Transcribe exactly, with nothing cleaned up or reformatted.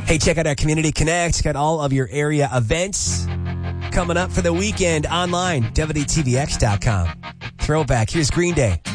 Hey, check out our Community Connect. Got all of your area events coming up for the weekend online. W T V X dot com. Throwback. Here's Green Day.